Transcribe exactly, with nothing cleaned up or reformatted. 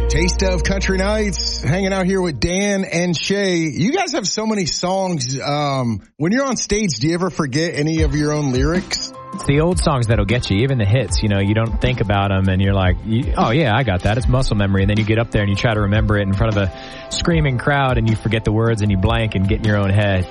Taste of Country Nights, hanging out here with Dan and Shay. You guys have so many songs. Um, when you're on stage, do you ever forget any of your own lyrics? It's the old songs that'll get you, even the hits. You know, you don't think about them and you're like, oh yeah, I got that. It's muscle memory. And then you get up there and you try to remember it in front of a screaming crowd and you forget the words and you blank and get in your own head.